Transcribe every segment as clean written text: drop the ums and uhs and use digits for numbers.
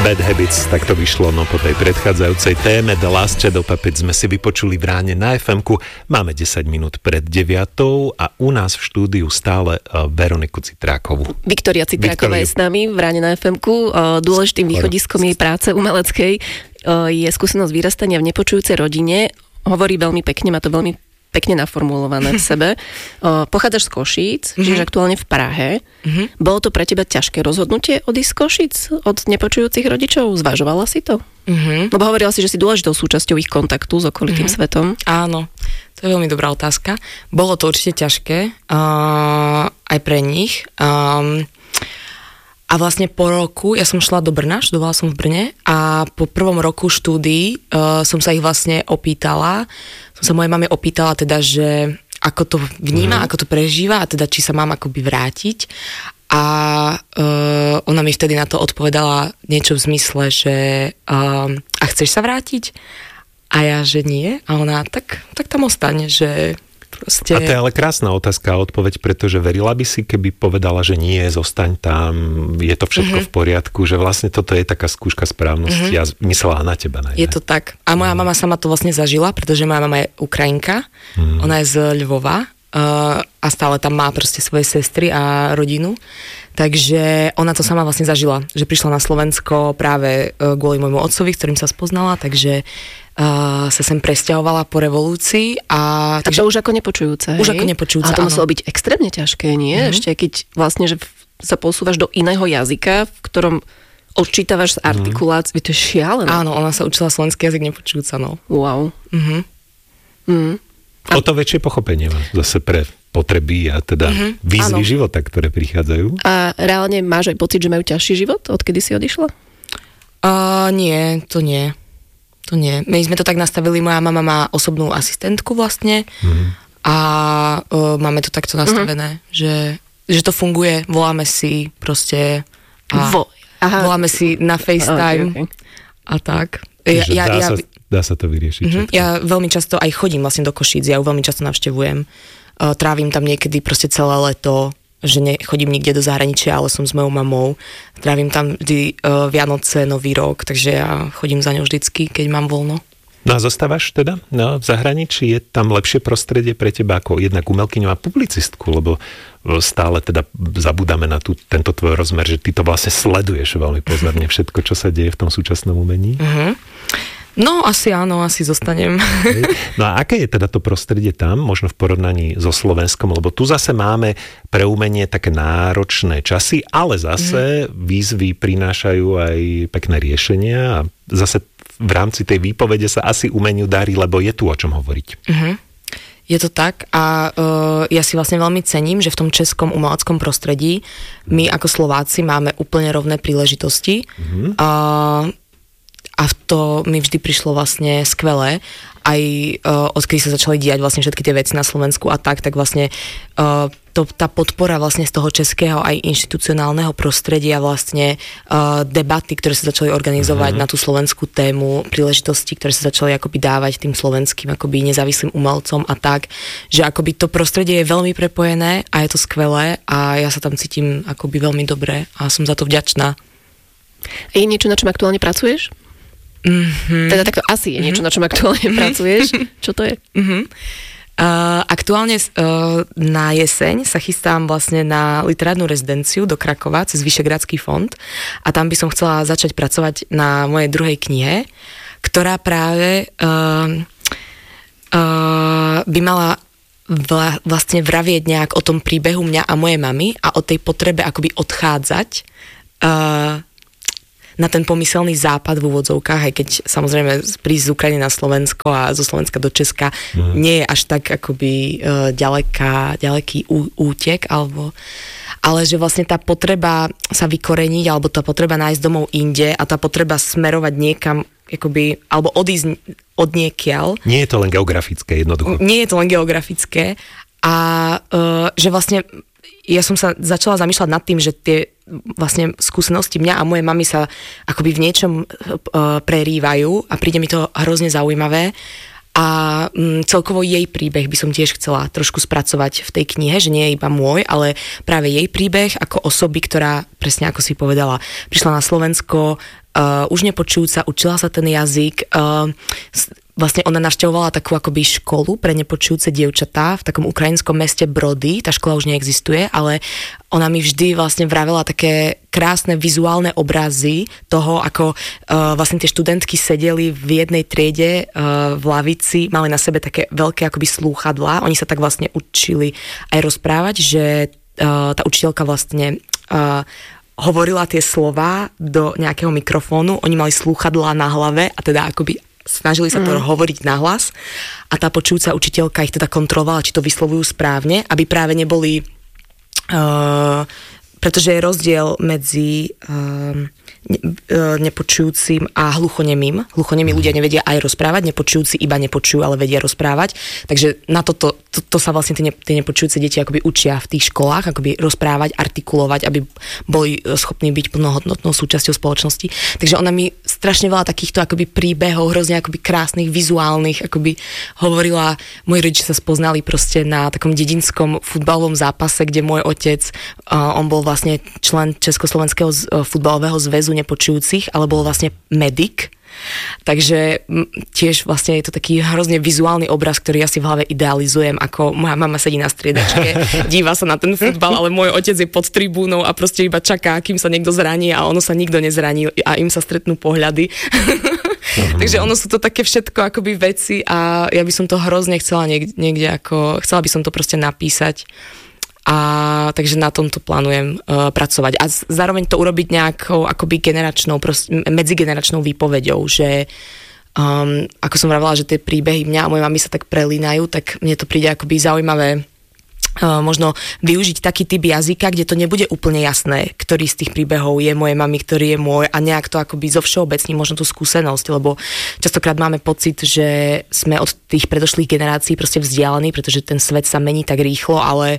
Bad Habits, tak to vyšlo po tej predchádzajúcej téme The Last Shadow Puppets sme si vypočuli v ráne na FM-ku. Máme 10 minút pred 9 a u nás v štúdiu stále Veroniku Citrákovú. Viktória Citráková je s nami v ráne na FM-ku. Dôležitým východiskom jej práce umeleckej je skúsenosť vyrastania v nepočujúcej rodine. Hovorí veľmi pekne, má to veľmi pekne naformulované v sebe. Pochádzaš z Košíc, žiješ aktuálne v Prahe. Bolo to pre teba ťažké rozhodnutie odísť z Košíc od nepočujúcich rodičov? Zvažovala si to? Lebo hovorila si, že si dôležitou súčasťou ich kontaktu s okolitým svetom. Áno, to je veľmi dobrá otázka. Bolo to určite ťažké aj pre nich. A vlastne po roku, ja som šla do Brna, študovala som v Brne a po prvom roku štúdií som sa ich vlastne opýtala, som sa mojej mame opýtala teda, že ako to vníma, ako to prežíva a teda či sa mám akoby vrátiť a ona mi vtedy na to odpovedala niečo v zmysle, že a chceš sa vrátiť? A ja, že nie a ona, tak tam ostane, že proste... A to je ale krásna otázka a odpoveď, pretože verila by si, keby povedala, že nie, zostaň tam, je to všetko v poriadku, že vlastne toto je taká skúška správnosti a myslela na teba. Je to tak. A moja mama sama to vlastne zažila, pretože moja mama je Ukrajinka, ona je z Lvova a stále tam má proste svoje sestry a rodinu. Takže ona to sama vlastne zažila, že prišla na Slovensko práve kvôli môjmu otcovi, s ktorým sa spoznala, takže sa sem presťahovala po revolúcii. A to už ako nepočujúce, Už ako nepočujúce, áno. A to muselo byť extrémne ťažké, nie? Ešte keď vlastne, že sa posúvaš do iného jazyka, v ktorom odčítavaš z artikulácií, to je šialené. Áno, ona sa učila slovenský jazyk nepočujúca, no. Wow. O to väčšie pochopenie zase pre potreby a teda výzvy života, ktoré prichádzajú. A reálne máš aj pocit, že majú ťažší život, odkedy si odišla? Nie, to nie. To nie. My sme to tak nastavili, moja mama má osobnú asistentku vlastne a máme to takto nastavené, že to funguje, voláme si proste voláme si na FaceTime a tak. Dá sa to vyriešiť. Ja veľmi často aj chodím vlastne do Košíc, ja ju veľmi často navštevujem. Trávim tam niekedy proste celé leto, že nechodím nikde do zahraničia, ale som s mojou mamou. Trávim tam vždy Vianoce, Nový rok, takže ja chodím za ňou vždycky, keď mám voľno. No a zostávaš teda v zahraničí? Je tam lepšie prostredie pre teba ako jednak umelkyňu a publicistku? Lebo stále teda zabudáme na tento tvoj rozmer, že ty to vlastne sleduješ veľmi pozorne všetko, čo sa deje v tom súčasnom umení. No, asi áno, asi zostanem. No a aké je teda to prostredie tam, možno v porovnaní so Slovenskom, lebo tu zase máme pre umenie také náročné časy, ale zase výzvy prinášajú aj pekné riešenia a zase v rámci tej výpovede sa asi umeniu darí, lebo je tu o čom hovoriť. Je to tak a ja si vlastne veľmi cením, že v tom českom umeleckom prostredí my ako Slováci máme úplne rovné príležitosti. A to mi vždy prišlo vlastne skvelé, aj odkedy sa začali diať vlastne všetky tie veci na Slovensku a tak vlastne tá podpora vlastne z toho českého aj inštitucionálneho prostredia vlastne debaty, ktoré sa začali organizovať na tú slovenskú tému, príležitosti, ktoré sa začali akoby dávať tým slovenským akoby nezávislým umelcom a tak, že akoby to prostredie je veľmi prepojené a je to skvelé a ja sa tam cítim akoby veľmi dobre a som za to vďačná. Je niečo, na čom aktuálne pracuješ? Teda takto asi je niečo, na čom aktuálne pracuješ. Čo to je? Aktuálne na jeseň sa chystám vlastne na literárnu rezidenciu do Krakova cez Vyšehradský fond a tam by som chcela začať pracovať na mojej druhej knihe, ktorá práve by mala vlastne vravieť nejak o tom príbehu mňa a mojej mamy a o tej potrebe akoby odchádzať na ten pomyselný západ v úvodzovkách, aj keď samozrejme prísť z Ukrajiny na Slovensko a zo Slovenska do Česka nie je až tak akoby ďaleký útek, ale že vlastne tá potreba sa vykoreniť, alebo tá potreba nájsť domov inde a tá potreba smerovať niekam, akoby, alebo odísť od niekiaľ. Nie je to len geografické, jednoducho. Nie je to len geografické a že vlastne ja som sa začala zamýšľať nad tým, že tie vlastne skúsenosti mňa a mojej mamy sa akoby v niečom prerývajú a príde mi to hrozne zaujímavé A celkovo jej príbeh by som tiež chcela trošku spracovať v tej knihe, že nie je iba môj, ale práve jej príbeh ako osoby, ktorá, presne ako si povedala, prišla na Slovensko, už nepočujúca, učila sa ten jazyk, vlastne ona navštevovala takú akoby školu pre nepočujúce dievčatá v takom ukrajinskom meste Brody, tá škola už neexistuje, ale ona mi vždy vlastne vravela také krásne vizuálne obrazy toho, ako vlastne tie študentky sedeli v jednej triede v lavici, mali na sebe také veľké akoby slúchadlá, oni sa tak vlastne učili aj rozprávať, že tá učiteľka vlastne hovorila tie slová do nejakého mikrofónu, oni mali slúchadlá na hlave a teda akoby snažili sa to hovoriť nahlas a tá počujúca učiteľka ich teda kontrolovala, či to vyslovujú správne, aby práve neboli pretože je rozdiel medzi nepočujúcim a hluchonemým. Hluchonemí ľudia nevedia aj rozprávať, nepočujúci iba nepočujú, ale vedia rozprávať. Takže na to sa vlastne tie nepočujúce deti akoby učia v tých školách, akoby rozprávať, artikulovať, aby boli schopní byť plnohodnotnou súčasťou spoločnosti. Takže ona mi strašne veľa takýchto akoby príbehov, hrozne akoby krásnych, vizuálnych, akoby hovorila, moji rodičia sa spoznali proste na takom dedinskom futbalovom zápase, kde môj otec, on bol vlastne člen Československého futbalového zväzu nepočujúcich, ale bol vlastne medic. Takže tiež vlastne je to taký hrozne vizuálny obraz, ktorý ja si v hlave idealizujem, ako moja mama sedí na striedačke, díva sa na ten futbal, ale môj otec je pod tribúnou a proste iba čaká, kým sa niekto zraní a ono sa nikto nezraní a im sa stretnú pohľady. Takže ono sú to také všetko akoby veci a ja by som to hrozne chcela niekde chcela by som to proste napísať. A takže na tomto plánujem pracovať a zároveň to urobiť nejakou akoby medzigeneračnou výpoveďou, že ako som vravela, že tie príbehy mňa a mojej mamy sa tak prelínajú, tak mne to príde akoby zaujímavé možno využiť taký typ jazyka, kde to nebude úplne jasné, ktorý z tých príbehov je mojej mamy, ktorý je môj a nejak to akoby zo všeobecní možno tú skúsenosť, lebo častokrát máme pocit, že sme od tých predošlých generácií proste vzdialení, pretože ten svet sa mení tak rýchlo, ale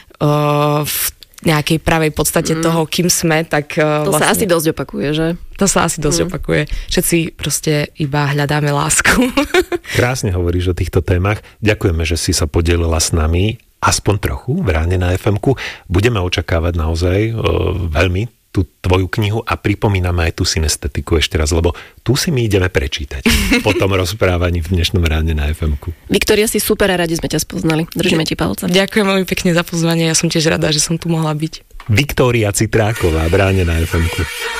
v nejakej pravej podstate toho, kým sme, tak to vlastne, sa asi dosť opakuje, že? To sa asi dosť opakuje. Všetci proste iba hľadáme lásku. Krásne hovoríš o týchto témach. Ďakujeme, že si sa podelila s nami aspoň trochu v Ráne na FM-ku. Budeme očakávať naozaj veľmi tú tvoju knihu a pripomíname aj tú synestetiku ešte raz, lebo tu si my ideme prečítať po tom rozprávaní v dnešnom Ráne na FM-ku. Viktória, si super a radi sme ťa spoznali. Držíme ti palce. Ďakujem veľmi pekne za pozvanie, ja som tiež rada, že som tu mohla byť. Viktória Citráková v Ráne na FM-ku.